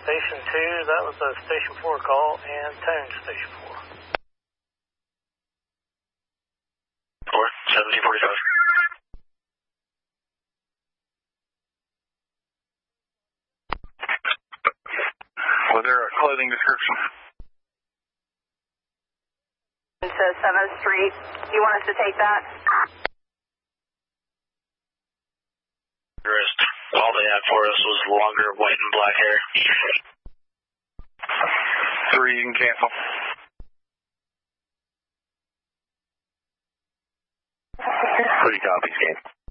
Station 2, that was a Station 4 call, and tone Station 4. 47045. Was there a clothing description? To 7th Street. You want us to take that? All they had for us was longer white and black hair. 3, you can cancel. Pretty copies, game.